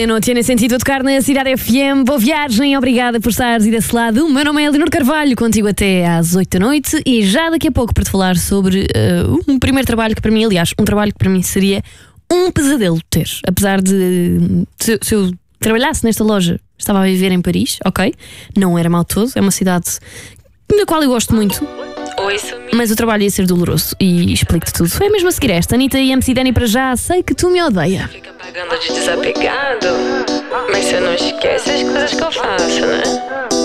Eu não tinha nem sentido a tocar na Cidade FM. Boa viagem, obrigada por estares aí desse lado. O meu nome é Leonor Carvalho, contigo até às 8 da noite. E já daqui a pouco para te falar sobre um primeiro trabalho que para mim, aliás, um trabalho que para mim seria um pesadelo ter. Apesar de, se eu trabalhasse nesta loja, estava a viver em Paris, ok? Não era mal todo, é uma cidade da qual eu gosto muito. Mas o trabalho ia ser doloroso e explico-te tudo. É mesmo a seguir esta. Anitta e MC Dani para já. Sei que tu me odeia. Fica pagando de desapegado, mas você não esquece as coisas que eu faço, né?